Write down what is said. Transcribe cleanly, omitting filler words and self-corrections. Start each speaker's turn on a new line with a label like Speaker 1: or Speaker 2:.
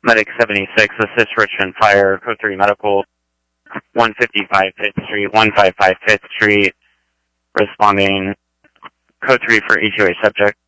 Speaker 1: Medic 76, assist Richmond Fire, Code 3 Medical, 155 5th Street, 155 5th Street, responding Code 3 for EQA subject.